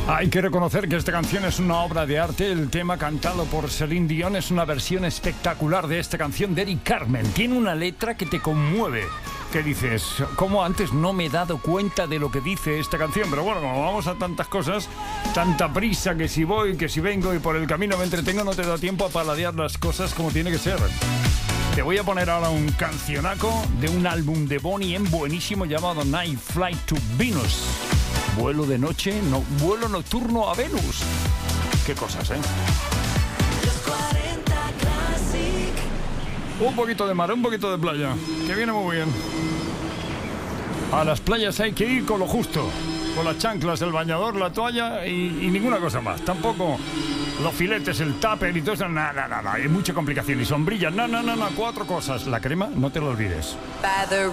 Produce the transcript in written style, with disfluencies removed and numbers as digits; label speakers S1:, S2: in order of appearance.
S1: Hay que reconocer que esta canción es una obra de arte. El tema cantado por Celine Dion es una versión espectacular de esta canción de Eric Carmen. Tiene una letra que te conmueve. ¿Qué dices? ¿Cómo antes no me he dado cuenta de lo que dice esta canción? Pero bueno, como vamos a tantas cosas, tanta prisa, que si voy, que si vengo y por el camino me entretengo, no te da tiempo a paladear las cosas como tiene que ser. Te voy a poner ahora un cancionaco de un álbum de Bonnie M buenísimo llamado Night Flight to Venus. Vuelo de noche, no, vuelo nocturno a Venus. Qué cosas, ¿eh?
S2: Los 40 Classic.
S1: Un poquito de mar, un poquito de playa, que viene muy bien. A las playas hay que ir con lo justo, con las chanclas, el bañador, la toalla y ninguna cosa más. Tampoco los filetes, el tupper y todo eso, nada, hay mucha complicación. Y sombrilla, no, 4 cosas. La crema, no te lo olvides.